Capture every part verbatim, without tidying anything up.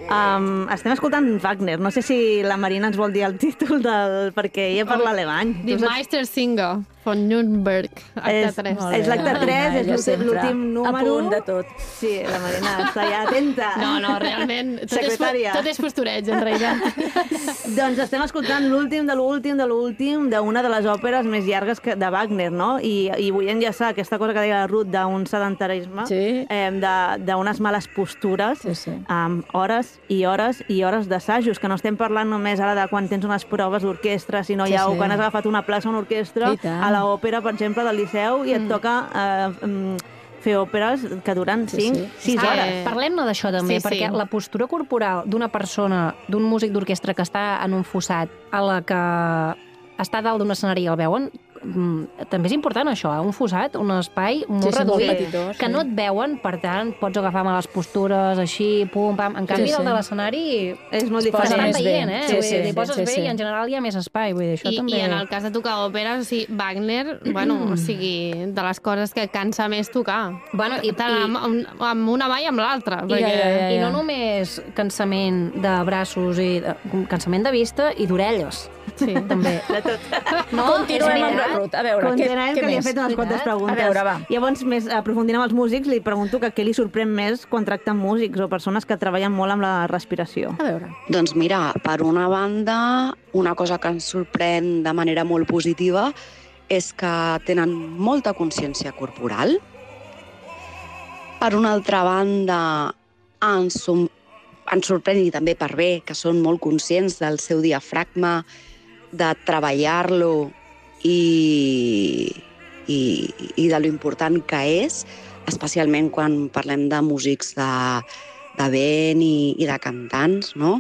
Um, estem escoltant Wagner. No sé si la Marina ens vol dir el títol del... perquè ella parla alemany. Die Meistersinger von Nürnberg, acte tres. És, és l'acte tres, és l'últim, l'últim número. A punt de tot. Sí, la Marina està ja atenta. No, no, realment, tot, és, tot és postureig, en realitat. Doncs estem escoltant l'últim de l'últim de l'últim d'una de les òperes més llargues que, de Wagner, no? I, i vull enllaçar aquesta cosa que deia la Ruth d'un sedentarisme, sí. eh, d'unes males postures, sí, sí. amb hores i hores i hores d'assajos, que no estem parlant només ara de quan tens unes proves d'orquestra, sinó sí, ja sí. quan has agafat una plaça a una orquestra, a l'òpera, per exemple, del Liceu, i et mm. toca eh, fer òperes que duren cinc sis sí. hores. Ah, Parlem-ne d'això també, sí, perquè sí. la postura corporal d'una persona, d'un músic d'orquestra que està en un fossat, a la que està dalt d'un escenari i el veuen, també és important això, eh? Un fossat, un espai molt sí, sí, reduït, molt petitós, que sí. no et veuen, per tant, pots agafar males postures, així, pum, pam. En canvi, sí, sí. el de l'escenari és molt diferent. T'estan veient, eh? Sí, sí, T'hi poses sí, bé sí. i en general hi ha més espai. Vull dir, això I, també... I en el cas de tocar òpera, o sigui, Wagner, bueno, o sigui, de les coses que cansa més tocar. Bueno, i, Tant i, amb, amb una mà i amb l'altra. I, perquè... ja, ja, ja, ja. I no només cansament de braços, i de, cansament de vista i d'orelles. Sí, també. De tot. No? Continuem amb la Ruth. A veure, què, què que li he fet unes quantes preguntes. A veure, va. Llavors, més aprofundint amb els músics, li pregunto que què li sorprèn més quan tracten músics o persones que treballen molt amb la respiració. A veure. Doncs mira, per una banda, una cosa que ens sorprèn de manera molt positiva és que tenen molta consciència corporal. Per una altra banda, ens, ens sorprèn, i també per bé, que són molt conscients del seu diafragma, de treballar-lo i, i, i de lo important que és, especialment quan parlem de músics de, de vent i, i de cantants, no?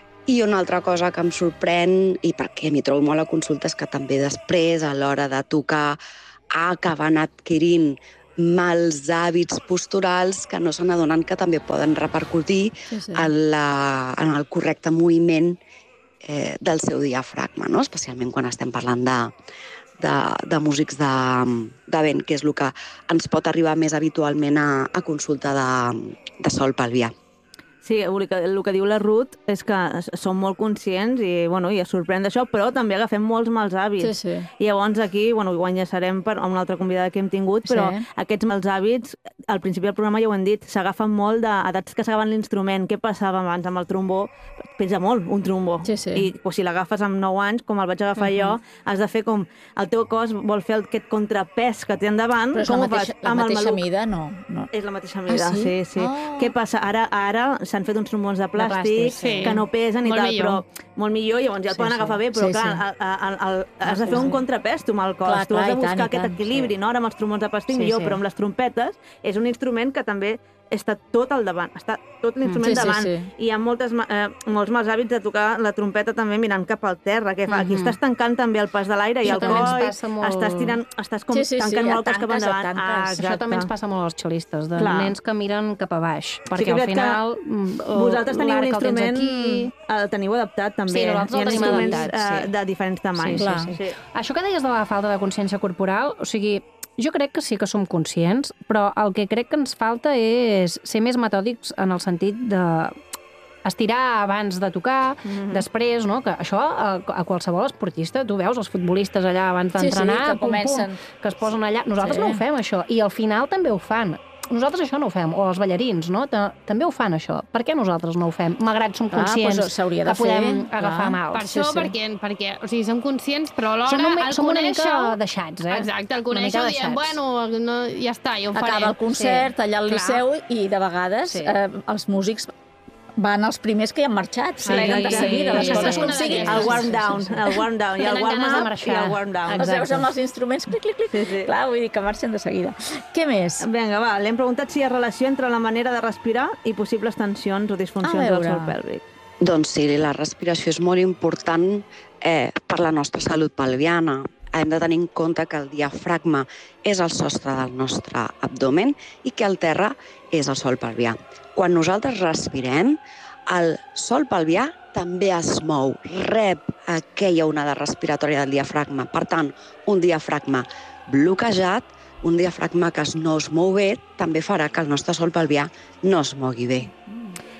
I una altra cosa que em sorprèn, i perquè m'hi trobo molt a consulta, és que també després, a l'hora de tocar, acaben adquirint mals hàbits posturals que no se n'adonen que també poden repercutir sí, sí. En, la, en el correcte moviment eh, del seu diafragma, no? Especialment quan estem parlant de, de, de músics de, de vent, que és el que ens pot arribar més habitualment a, a consulta de, de sol pelvià. Sí, el que, el que diu la Ruth és que som molt conscients i, bueno, i es sorprèn d'això, però també agafem molts mals hàbits. Sí, sí. I llavors aquí, bueno, ho enllaçarem per una altra convidada que hem tingut, però sí. Aquests mals hàbits, al principi del programa ja ho hem dit, s'agafen molt d'edats que s'agafen l'instrument. Què passava abans amb el trombó? Pesa molt, un trombó. Sí, sí. I pues, si l'agafes amb nou anys, com el vaig agafar uh -huh. jo, has de fer com... El teu cos vol fer aquest contrapès que té endavant. Però és com la ho mateixa, fas? la Amb mateixa el mida, no? no. És la mateixa mida, ah, sí? sí, sí. Oh. Què passa? Ara, ara s'han fet uns trombons de plàstic, de plàstic sí. que no pesen i molt tal, millor. però molt millor, llavors ja el Sí, poden sí. agafar bé, però Sí, clar, sí. a, a, a, a, has de fer un contrapès tu amb el cos, Clar, tu has clar, de i buscar tant, i aquest tant, equilibri, sí. no? Ara amb els trombons de plàstic Sí, millor, sí. però amb les trompetes és un instrument que també està tot al davant, està tot l'instrument Sí, sí, davant. sí. I hi ha moltes, eh, molts mals hàbits de tocar la trompeta també mirant cap al terra, que fa, aquí Mhm. estàs tancant també el pas de l'aire i Això el també ens coll, passa molt. estàs tirant, estàs com Sí, sí, sí, tancant ja molt el cos cap tanques, ja endavant. tanques. Ah, Això també ens exacte. passa molt als xolistes, de Clar. nens que miren cap a baix, perquè que al crec que final vosaltres teniu un l'arc el tens instrument, aquí. el teniu adaptat també. Sí, nosaltres Hi ha el tenim instruments adaptat, eh, sí. de diferents tamanys. Sí, Clar. sí, sí. Això que deies de la falta de consciència corporal, o sigui, jo crec que sí que som conscients, però el que crec que ens falta és ser més metòdics en el sentit de estirar abans de tocar, mm-hmm. després, no? Que això a, a qualsevol esportista, tu veus els futbolistes allà abans d'entrenar, sí, sí, que pum, comencen. pum, que es posen allà. Nosaltres Sí. no ho fem, això, i al final també ho fan. Nosaltres això no ho fem, o els ballarins, no? També ho fan, això. Per què nosaltres no ho fem? Malgrat som conscients ah, doncs s'hauria de que podem fer, agafar clar. mal. Per això, sí, sí. perquè, perquè o sigui, som conscients, però alhora Som, una, el som una mica conèixer-ho... deixats, eh? Exacte, el Una mica conèixer diem, deixats. bueno, no, ja està, ja ho faré. Acaba el concert Sí. allà al Clar. Liceu i de vegades Sí. eh, els músics van els primers que hi han marxat, Sí, pleguen de sí, seguida, les sí, coses sí, com sí, siguin. sí, El sí, warm sí, down, sí, sí. el warm down, i el Tenen warm ganes de up i marxar. el warm down. Els veus amb els instruments, clic, clic, clic. Sí, sí. Clar, vull dir que marxen de seguida. Què més? Vinga, va, l'hem preguntat si hi ha relació entre la manera de respirar i possibles tensions o disfuncions A del veure. sòl pèlvic. Doncs sí, la respiració és molt important eh, per la nostra salut pelviana. Hem de tenir en compte que el diafragma és el sostre del nostre abdomen i que el terra és el sòl pelvià. Quan nosaltres respirem, el sòl pelvià també es mou, rep aquella onada respiratòria del diafragma. Per tant, un diafragma bloquejat, un diafragma que no es mou bé, també farà que el nostre sòl pelvià no es mogui bé.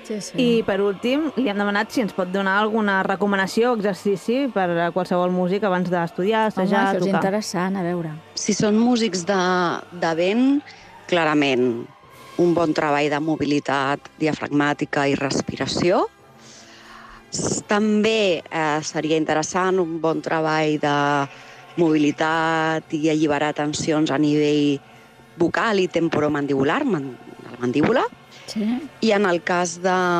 Sí, sí. I, per últim, li hem demanat si ens pot donar alguna recomanació o exercici per a qualsevol músic abans d'estudiar, Home, assajar, això és tocar. interessant, a veure. Si són músics de, de vent, clarament un bon treball de mobilitat diafragmàtica i respiració. També eh, seria interessant un bon treball de mobilitat i alliberar tensions a nivell vocal i temporomandibular, man, de la mandíbula. Sí. I en el cas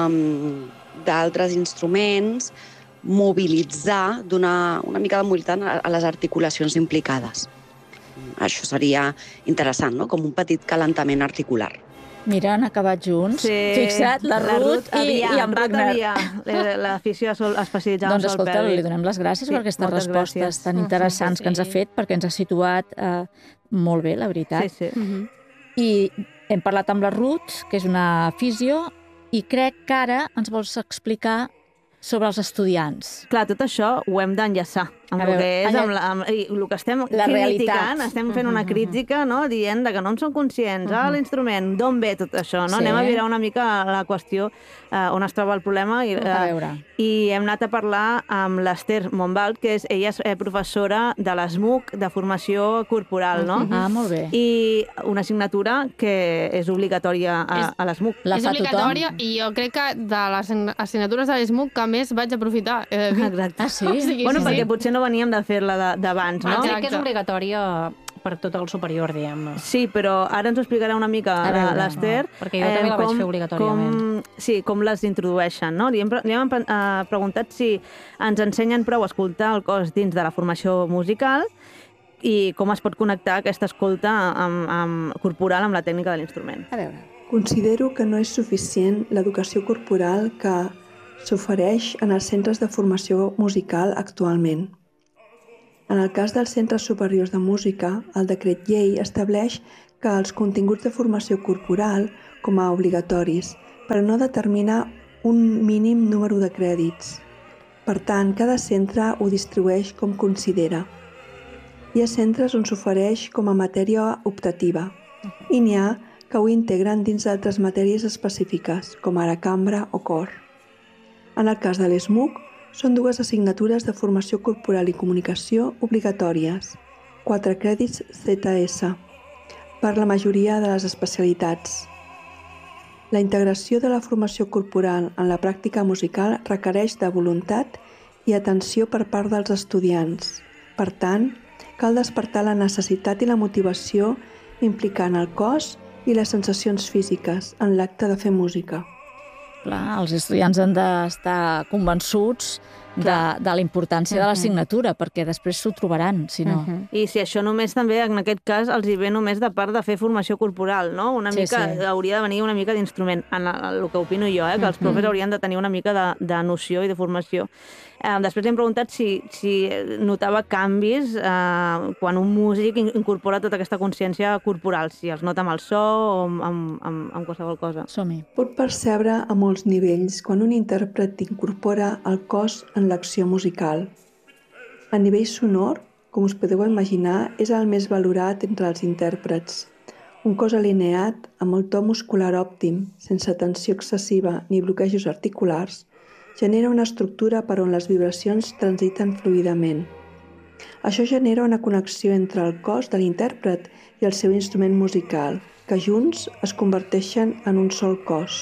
d'altres instruments, mobilitzar, donar una mica de mobilitat a, a les articulacions implicades. Això seria interessant, no? Com un petit calentament articular. Mira, han acabat junts. Sí, Fixa't, la, la Ruth, Ruth i, i en Wagner. L'afició especialitzada doncs en sol escolta, pèl. li donem les gràcies Sí, per aquestes moltes respostes gràcies. tan interessants Sí. que ens ha fet, perquè ens ha situat eh, molt bé, la veritat. Sí, sí. I hem parlat amb la Ruth, que és una fisio, i crec que ara ens vols explicar sobre els estudiants. Clar, tot això ho hem d'enllaçar amb A el veure, que és, enlla- amb, la, amb i el que estem La criticant, realitat. estem fent una crítica, no?, dient de que no en són conscients, ah, l'instrument, d'on ve tot això, no? Sí. Anem a mirar una mica la qüestió eh, on es troba el problema i, A veure. i hem anat a parlar amb l'Ester Montbalt, que és, ella és eh, professora de l'ESMUC de formació corporal, no? Ah, molt bé. I una assignatura que és obligatòria a, És- a l'ESMUC. La és fa obligatòria tothom? i jo crec que de les assignatures de l'ESMUC que més vaig aprofitar. He de dir. Exacte. Ah, sí? O sigui, Bueno, sí, perquè sí. potser no veníem de fer-la de- d'abans, no? Exacte. Crec que és obligatòria per tot el superior, diguem-ne. Sí, però ara ens ho explicarà una mica A veure, l'Ester. no, perquè jo també la vaig fer obligatòriament. Com, sí, com les introdueixen, no? Li hem, pre- li hem eh, preguntat si ens ensenyen prou a escoltar el cos dins de la formació musical i com es pot connectar aquesta escolta amb, amb, corporal amb la tècnica de l'instrument. A veure. Considero que no és suficient l'educació corporal que s'ofereix en els centres de formació musical actualment. En el cas dels centres superiors de música, el decret llei estableix que els continguts de formació corporal com a obligatoris, però no determina un mínim número de crèdits. Per tant, cada centre ho distribueix com considera. Hi ha centres on s'ofereix com a matèria optativa i n'hi ha que ho integren dins d'altres matèries específiques, com ara cambra o cor. En el cas de l'ESMUC, són dues assignatures de formació corporal i comunicació obligatòries, quatre crèdits Z S, per la majoria de les especialitats. La integració de la formació corporal en la pràctica musical requereix de voluntat i atenció per part dels estudiants. Per tant, cal despertar la necessitat i la motivació implicant el cos i les sensacions físiques en l'acte de fer música. Clar, els estudiants han d'estar convençuts de, de la importància de l'assignatura, perquè després s'ho trobaran, si no. I si això només també, en aquest cas, els hi ve només de part de fer formació corporal, no? Una Sí, mica, sí. hauria de venir una mica d'instrument, en el, el que opino jo, eh? Que els profes haurien de tenir una mica de, de noció i de formació. Eh, després hem preguntat si, si notava canvis eh, quan un músic in- incorpora tota aquesta consciència corporal, si els nota amb el so o amb, amb, amb, amb qualsevol cosa. Som-hi. Pot percebre a molts nivells quan un intèrpret incorpora el cos en l'acció musical. A nivell sonor, com us podeu imaginar, és el més valorat entre els intèrprets. Un cos alineat amb el to muscular òptim, sense tensió excessiva ni bloquejos articulars, genera una estructura per on les vibracions transiten fluidament. Això genera una connexió entre el cos de l'intèrpret i el seu instrument musical, que junts es converteixen en un sol cos.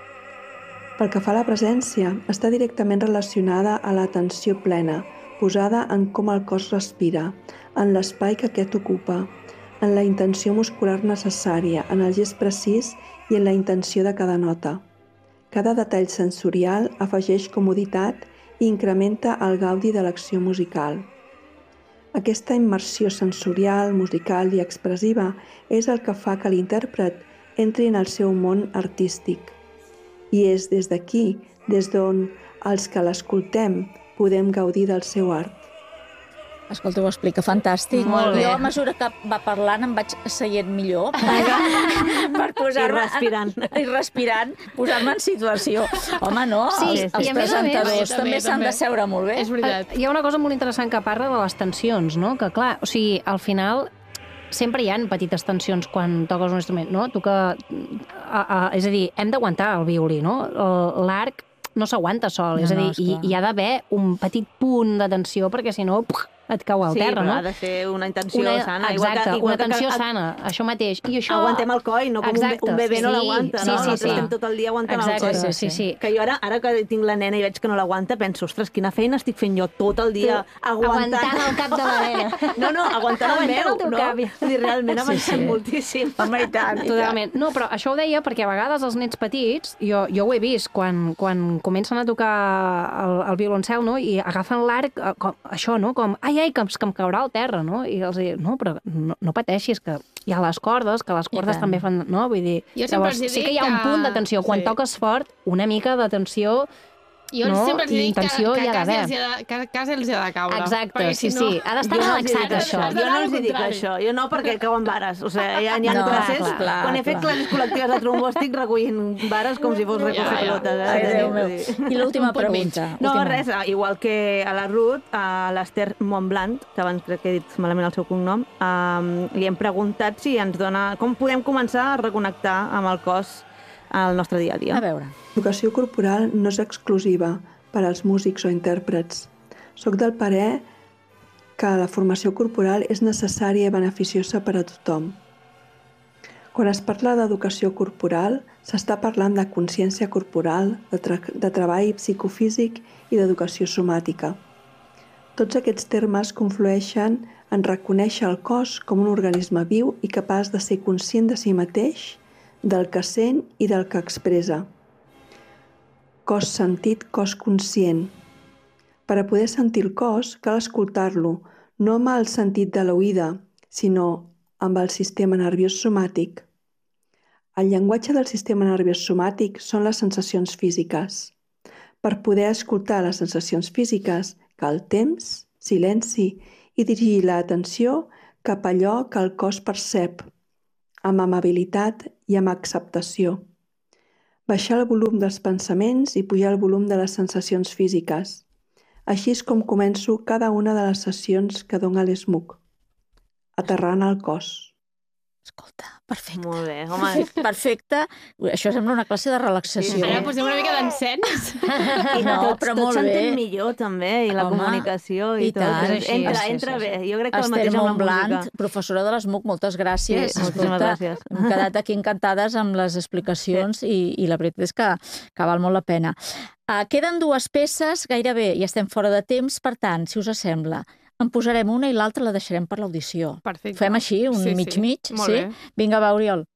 Pel que fa a la presència, està directament relacionada a l'atenció plena, posada en com el cos respira, en l'espai que aquest ocupa, en la intenció muscular necessària, en el gest precís i en la intenció de cada nota. Cada detall sensorial afegeix comoditat i incrementa el gaudi de l'acció musical. Aquesta immersió sensorial, musical i expressiva és el que fa que l'intèrpret entri en el seu món artístic. I és des d'aquí, des d'on els que l'escoltem podem gaudir del seu art. Escolta, ho explica fantàstic. Molt bé. Jo, a mesura que va parlant, em vaig seient millor per posar-me... I respirant. I respirant, posar-me en situació. Home, no, Sí, els, i els a més a més- presentadors Sí, també també, s'han de també. seure molt bé. És veritat. Hi ha una cosa molt interessant que parla de les tensions, no? Que clar, o sigui, al final sempre hi ha petites tensions quan toques un instrument, no? Tu que... A, a, és a dir, hem d'aguantar el violí, no? L'arc no s'aguanta sol, No, és a dir, no, i, esclar. hi ha d'haver un petit punt de tensió perquè si no puf, et cau al Sí, terra, però no? ha de ser una intenció Una, sana. exacte, igual que, igual una tensió que, sana, això mateix. I això... Aguantem el coll, no com Exacte, un, be- un bebè no sí, l'aguanta, sí, no? sí, Nosaltres sí. estem tot el dia aguantant Exacte, el coll. sí, sí, sí. Que jo ara, ara que tinc la nena i veig que no l'aguanta, penso, ostres, quina feina estic fent jo tot el dia aguantant... Aguantant el cap de la nena. No, no, aguantant el Aguantant meu, el teu no? cap. És a dir, realment avancem sí. moltíssim. Home, i tant, i tant. Totalment. No, però això ho deia perquè a vegades els nens petits, jo, jo ho he vist, quan, quan comencen a tocar el, el violoncel, no?, i agafen l'arc, eh, com, això, no?, com, ai, ai, que, que em caurà al terra, no? I els dic, no, però no, no pateixis, que hi ha les cordes, que les cordes també fan... No? Vull dir, Jo sempre els hi sí dic que hi ha un que- punt de tensió. Quan Sí. toques fort, una mica de tensió... Jo no? sempre els I dic que, intenció que hi ha quasi, d'haver. els hi ha de, que quasi els hi ha de caure. Exacte, perquè sí, si no... sí. Ha d'estar Jo no els hi relaxat, dic això. això. Jo no els hi dic contrari. això. Jo no, perquè cauen vares. O sigui, hi ha, hi ha No, classes... clar, clar, quan he fet clar. classes col·lectives de trombó estic recollint vares com si fos recoger Ja, ja. pelotes. Ai, Eh? Déu Vull meu. dir. I l'última Un punt pregunta. No, última. res, ah, igual que a la Ruth, a l'Esther Montblanc, que abans crec que he dit malament el seu cognom, um, li hem preguntat si ens dona... Com podem començar a reconnectar amb el cos al nostre dia a dia. A veure. L'educació corporal no és exclusiva per als músics o intèrprets. Soc del parer que la formació corporal és necessària i beneficiosa per a tothom. Quan es parla d'educació corporal, s'està parlant de consciència corporal, de, tra de treball psicofísic i d'educació somàtica. Tots aquests termes conflueixen en reconèixer el cos com un organisme viu i capaç de ser conscient de si mateix, del que sent i del que expressa. Cos sentit, cos conscient. Per a poder sentir el cos, cal escoltar-lo, no amb el sentit de l'oïda, sinó amb el sistema nerviós somàtic. El llenguatge del sistema nerviós somàtic són les sensacions físiques. Per poder escoltar les sensacions físiques, cal temps, silenci i dirigir l'atenció cap a allò que el cos percep, amb amabilitat i amb acceptació. Baixar el volum dels pensaments i pujar el volum de les sensacions físiques. Així és com començo cada una de les sessions que dona l'ESMUC, aterrant al cos. Escolta, perfecte. Molt bé, home. Perfecte. Això sembla una classe de relaxació. Sí. Ara posem una mica d'encens. I No, tots, però tots molt bé. s'entén millor, també, i la Home, comunicació i, i tot. tant. És així, entra, sí, sí, entra sí. bé. Jo crec que el Esther mateix amb la Montblanc, música. professora de l'ESMUC, moltes gràcies. Sí, moltíssimes gràcies. Hem quedat aquí encantades amb les explicacions i, i la veritat és que, que val molt la pena. Uh, queden dues peces, gairebé ja estem fora de temps, per tant, si us sembla, en posarem una i l'altra la deixarem per l'audició. Perfecte. Fem així, un Sí, sí. mig-mig, Molt sí? bé. Vinga, va, Oriol.